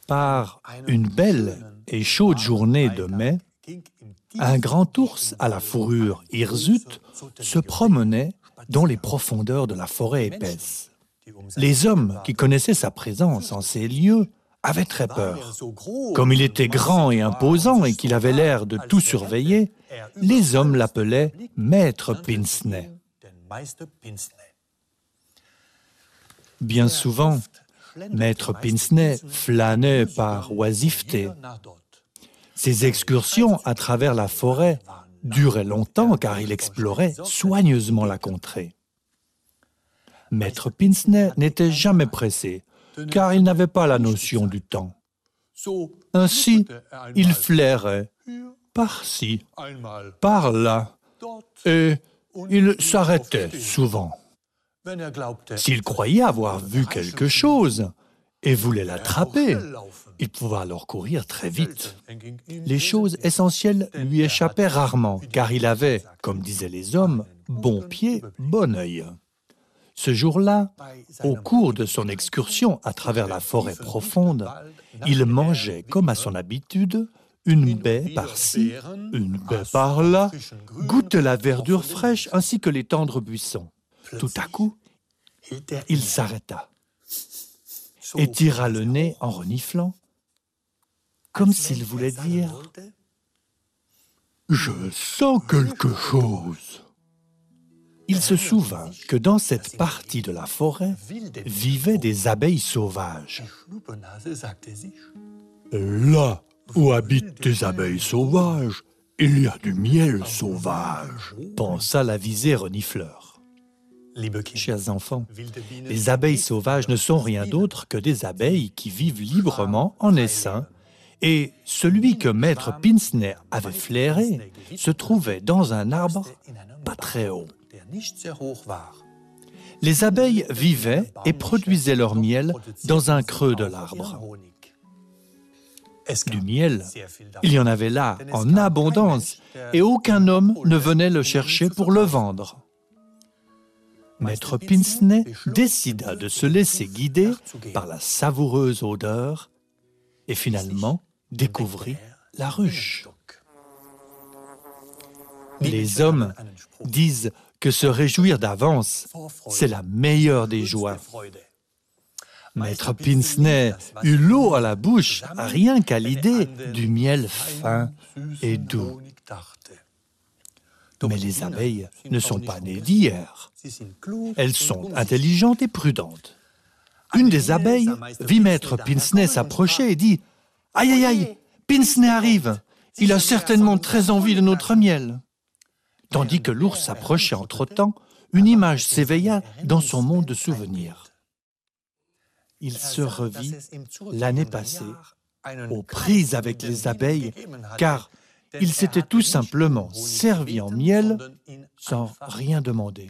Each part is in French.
Par une belle et chaude journée de mai, un grand ours à la fourrure hirsute se promenait dans les profondeurs de la forêt épaisse. Les hommes qui connaissaient sa présence en ces lieux avaient très peur. Comme il était grand et imposant et qu'il avait l'air de tout surveiller, les hommes l'appelaient Maître Pince-Nez. Bien souvent, Maître Pince-Nez flânait par oisiveté. Ses excursions à travers la forêt duraient longtemps car il explorait soigneusement la contrée. Maître Pince-Nez n'était jamais pressé car il n'avait pas la notion du temps. Ainsi, il flairait par-ci, par-là et il s'arrêtait souvent. S'il croyait avoir vu quelque chose et voulait l'attraper, il pouvait alors courir très vite. Les choses essentielles lui échappaient rarement, car il avait, comme disaient les hommes, bon pied, bon œil. Ce jour-là, au cours de son excursion à travers la forêt profonde, il mangeait, comme à son habitude, une baie par-ci, une baie par-là, goûtait la verdure fraîche ainsi que les tendres buissons. Tout à coup, il s'arrêta et tira le nez en reniflant, comme s'il voulait dire « Je sens quelque chose ». Il se souvint que dans cette partie de la forêt vivaient des abeilles sauvages. « Là où habitent des abeilles sauvages, il y a du miel sauvage », pensa l'avisé renifleur. Chers enfants, les abeilles sauvages ne sont rien d'autre que des abeilles qui vivent librement en essaim, et celui que Maître Pince-Nez avait flairé se trouvait dans un arbre pas très haut. Les abeilles vivaient et produisaient leur miel dans un creux de l'arbre. Du miel, il y en avait là en abondance, et aucun homme ne venait le chercher pour le vendre. Maître Pince-Nez décida de se laisser guider par la savoureuse odeur et finalement découvrit la ruche. Les hommes disent que se réjouir d'avance, c'est la meilleure des joies. Maître Pince-Nez eut l'eau à la bouche rien qu'à l'idée du miel fin et doux. Mais les abeilles ne sont pas nées d'hier. Elles sont intelligentes et prudentes. Une des abeilles vit Maître Pince-Nez s'approcher et dit « Aïe, aïe, aïe, Pince-Nez arrive, il a certainement très envie de notre miel. » Tandis que l'ours s'approchait entre-temps, une image s'éveilla dans son monde de souvenirs. Il se revit l'année passée aux prises avec les abeilles, car il s'était tout simplement servi en miel sans rien demander.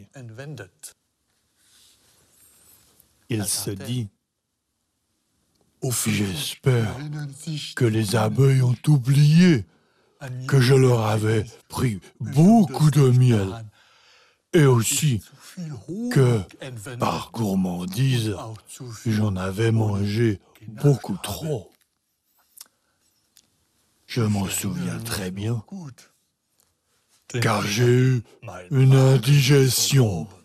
Il se dit « J'espère que les abeilles ont oublié que je leur avais pris beaucoup de miel et aussi que, par gourmandise, j'en avais mangé beaucoup trop. Je m'en souviens très bien, car j'ai eu une indigestion.